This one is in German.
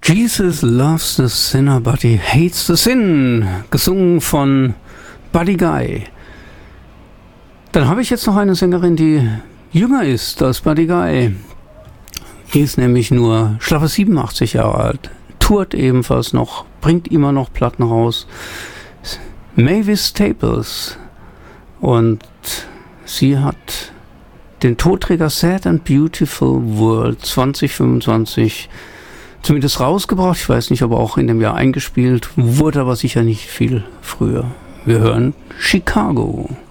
Jesus loves the sinner, but he hates the sin. Gesungen von Buddy Guy. Dann habe ich jetzt noch eine Sängerin, die jünger ist als Buddy Guy. Die ist nämlich nur schlappe 87 Jahre alt. Tourt ebenfalls noch, bringt immer noch Platten raus. Mavis Staples. Und sie hat den Tonträger Sad and Beautiful World 2025 zumindest rausgebracht. Ich weiß nicht, ob er auch in dem Jahr eingespielt wurde, aber sicher nicht viel früher. Wir hören Chicago.